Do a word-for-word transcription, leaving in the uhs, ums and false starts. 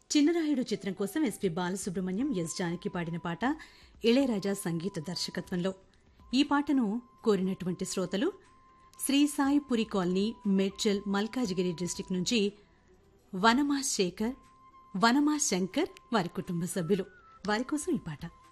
చిన్నరాయుడు చిత్రం కోసం SP Balasubrahmanyam yes Janaki పాడిన పాట ఇళయరాజా సంగీత దర్శకత్వంలో. ఈ పాటను కోరినటువంటి శ్రోతలు శ్రీ సాయిపురి కాలనీ, మేడ్చల్, మల్కాజిగిరి డిస్టిక్ నుంచి వనమా శేఖర్, వనమా శంకర్, వారి కుటుంబ సభ్యులు. వారి కోసం ఈ పాట.